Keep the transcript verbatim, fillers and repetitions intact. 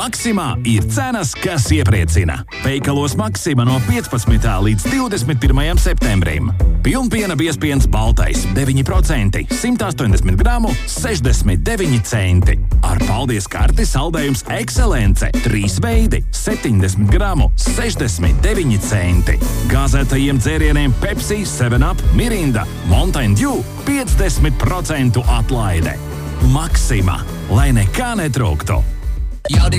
Maksimā ir cenas, kas iepriecina. Veikalos Maksima no piecpadsmitā līdz divdesmit pirmajam septembrim. Pilnpiena biezpiens baltais deviņi procenti, simt astoņdesmit gramu, sešdesmit deviņi centi. Ar paldies karti saldējums Ekscelence, trīs veidi, septiņdesmit gramu, sešdesmit deviņi centi. Gāzētajiem dzērieniem Pepsi, seven up, Mirinda, Mountain Dew, piecdesmit procentu atlaide. Maksima, lai nekā netrūktu. Jaudi